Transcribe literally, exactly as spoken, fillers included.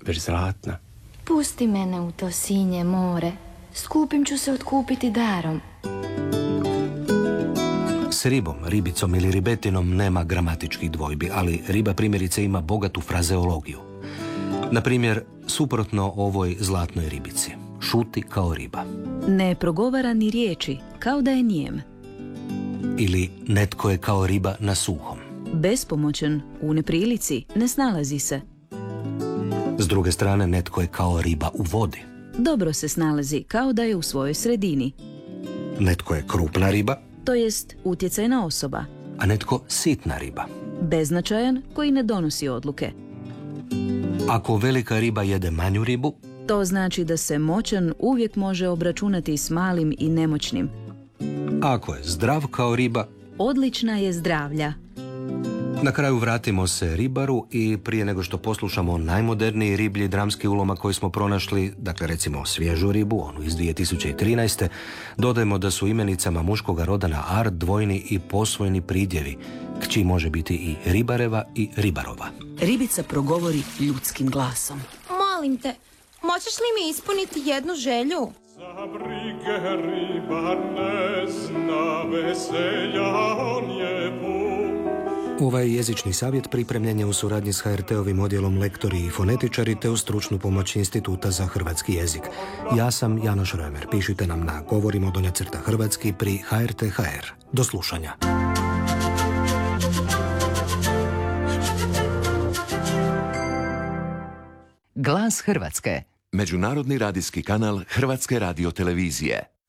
budeš zlatna. Pusti mene u to sinje more, skupim ću se otkupiti darom. S ribom, ribicom ili ribetinom nema gramatičkih dvojbi, ali riba primjerice ima bogatu frazeologiju. Na primjer, suprotno ovoj zlatnoj ribici. Šuti kao riba. Ne progovara ni riječi, kao da je nijem. Ili netko je kao riba na suhom. Bespomoćan, u neprilici, ne snalazi se. S druge strane, netko je kao riba u vodi. Dobro se snalazi, kao da je u svojoj sredini. Netko je krupna riba, To jest utjecajna osoba. a netko sitna riba. Beznačajan, koji ne donosi odluke. Ako velika riba jede manju ribu, To znači da se moćan uvijek može obračunati s malim i nemoćnim. ako je zdrav kao riba, Odlična je zdravlja. na kraju vratimo se ribaru i prije nego što poslušamo najmoderniji riblji dramski ulomak koji smo pronašli, dakle recimo svježu ribu, onu iz dvije tisuće trinaeste, dodajemo da su imenicama muškoga roda na ar dvojni i posvojni pridjevi. Kći može biti i ribareva i ribarova. Ribica progovori ljudskim glasom. Molim te, možeš li mi ispuniti jednu želju? Za brige ribar ne zna, veselja on je pun. Ovaj jezični savjet pripremljen je u suradnji s ha er te-ovim odjelom lektori i fonetičari te uz stručnu pomoć Instituta za hrvatski jezik. Ja sam Janoš Römer. Pišite nam na govorimo donja crta hrvatski pri ha er te ha er. Do slušanja. Glas Hrvatske. Međunarodni radijski kanal Hrvatske radiotelevizije.